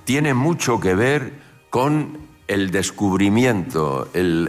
tiene mucho que ver con el descubrimiento,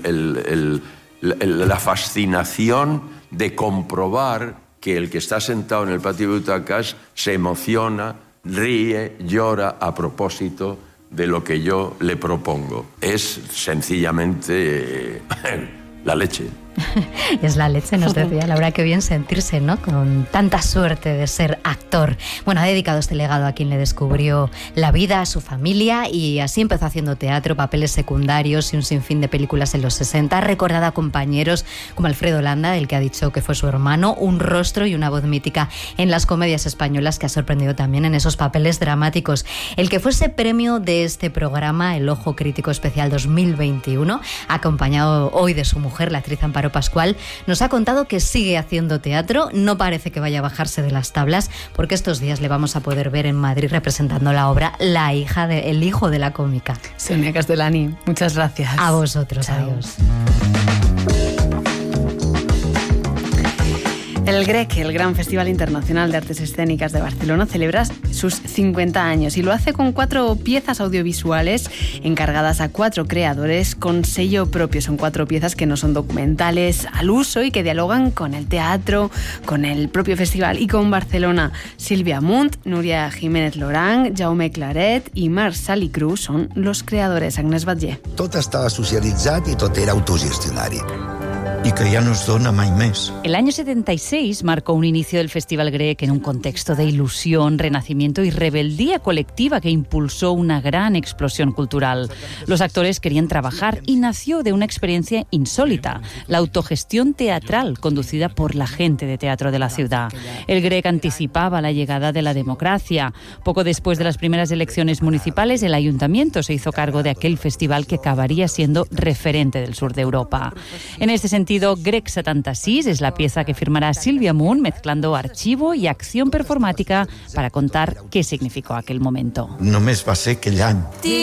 la fascinación de comprobar que el que está sentado en el patio de butacas se emociona, ríe, llora a propósito de lo que yo le propongo. Es sencillamente la leche. Es la leche, nos decía Laura, qué bien sentirse, ¿no? Con tanta suerte de ser actor. Bueno, ha dedicado este legado a quien le descubrió la vida, a su familia, y así empezó haciendo teatro, papeles secundarios y un sinfín de películas en los 60. Ha recordado a compañeros como Alfredo Landa, del que ha dicho que fue su hermano, un rostro y una voz mítica en las comedias españolas, que ha sorprendido también en esos papeles dramáticos. El que fuese premio de este programa, el Ojo Crítico Especial 2021, acompañado hoy de su mujer, la actriz Amparo Pascual, nos ha contado que sigue haciendo teatro, no parece que vaya a bajarse de las tablas, porque estos días le vamos a poder ver en Madrid representando la obra El hijo de la cómica. Sonia Castellani, muchas gracias. A vosotros. Chao. Adiós. El GREC, el Gran Festival Internacional de Artes Escénicas de Barcelona, celebra sus 50 años y lo hace con 4 piezas audiovisuales encargadas a 4 creadores con sello propio. Son 4 piezas que no son documentales al uso y que dialogan con el teatro, con el propio festival y con Barcelona. Sílvia Munt, Núria Jiménez Lorang, Jaume Claret i Marc Salicru son los creadores. Agnès Batlle. Tot estava socialitzat i tot era autogestionari. Y que ya nos dona mai més. El año 76 marcó un inicio del Festival GREC en un contexto de ilusión, renacimiento y rebeldía colectiva que impulsó una gran explosión cultural. Los actores querían trabajar y nació de una experiencia insólita, la autogestión teatral conducida por la gente de teatro de la ciudad. El GREC anticipaba la llegada de la democracia. Poco después de las primeras elecciones municipales, el ayuntamiento se hizo cargo de aquel festival que acabaría siendo referente del sur de Europa. En este sentido, GREC 76 es la pieza que firmará Sílvia Munt, mezclando archivo y acción performática para contar qué significó aquel momento. Només va ser aquell any.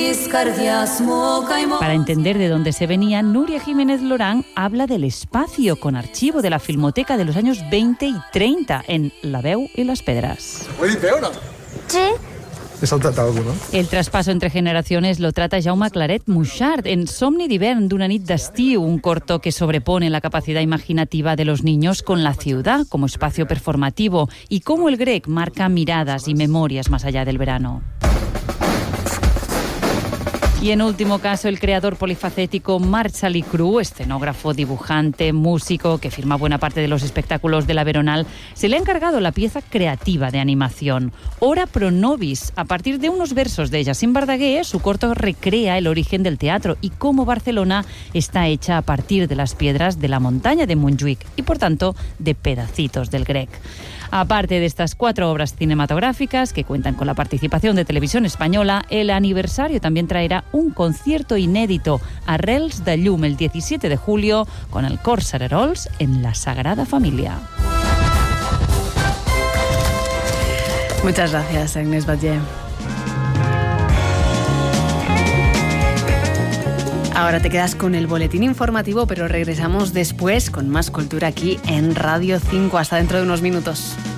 Para entender de dónde se venía, Núria Jiménez Lorang habla del espacio con archivo de la Filmoteca de los años 20 y 30 en La Veu i les Pedres. Sí. He saltat alguna, no? El traspaso entre generaciones lo trata Jaume Claret Muixart en Somni d'hivern d'una nit d'estiu, un corto que sobrepone la capacidad imaginativa de los niños con la ciudad como espacio performativo y cómo el GREC marca miradas y memorias más allá del verano. Y en último caso, el creador polifacético Marc Salicru, escenógrafo, dibujante, músico, que firma buena parte de los espectáculos de la Veronal, se le ha encargado la pieza creativa de animación, Ora pro nobis. A partir de unos versos de Jacint Verdaguer, su corto recrea el origen del teatro y cómo Barcelona está hecha a partir de las piedras de la montaña de Montjuïc y, por tanto, de pedacitos del GREC. Aparte de estas 4 obras cinematográficas que cuentan con la participación de Televisión Española, el aniversario también traerá un concierto inédito, Arrels de Llum, el 17 de julio, con el Cor Cererols en la Sagrada Familia. Muchas gracias, Agnès Batlle. Ahora te quedas con el boletín informativo, pero regresamos después con más cultura aquí en Radio 5. Hasta dentro de unos minutos.